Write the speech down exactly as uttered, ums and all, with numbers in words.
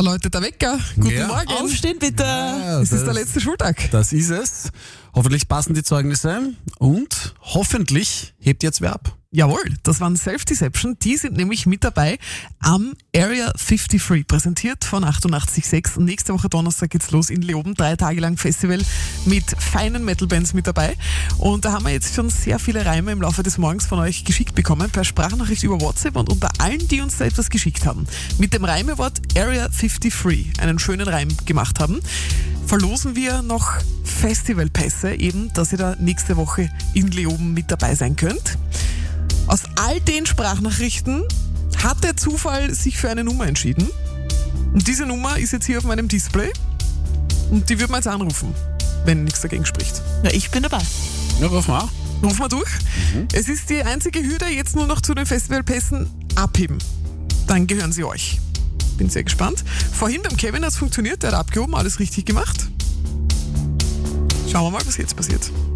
läutet der Wecker. Guten Ja. Morgen. Aufstehen bitte. Ja, Es ist das- der letzte Schultag. Das ist es. Hoffentlich passen die Zeugnisse und hoffentlich hebt jetzt wer ab. Jawohl, das waren Self-Deception. Die sind nämlich mit dabei am Area fünfundfünfzig, präsentiert von achtundachtzig Komma sechs. Und nächste Woche Donnerstag geht's los in Leoben. Drei Tage lang Festival mit feinen Metal-Bands mit dabei. Und da haben wir jetzt schon sehr viele Reime im Laufe des Morgens von euch geschickt bekommen, per Sprachnachricht über WhatsApp und unter allen, die uns da etwas geschickt haben, mit dem Reimewort Area fünfundfünfzig einen schönen Reim gemacht haben, verlosen wir noch Festivalpässe, eben, dass ihr da nächste Woche in Leoben mit dabei sein könnt. Aus all den Sprachnachrichten hat der Zufall sich für eine Nummer entschieden. Und diese Nummer ist jetzt hier auf meinem Display. Und die wird man jetzt anrufen, wenn nichts dagegen spricht. Ja, ich bin dabei. Ja, ruf mal. Rufen wir durch. Es ist die einzige Hürde, jetzt nur noch zu den Festivalpässen abheben. Dann gehören sie euch. Bin sehr gespannt. Vorhin beim Kevin hat es funktioniert, der hat abgehoben, alles richtig gemacht. Schauen wir mal, was jetzt passiert.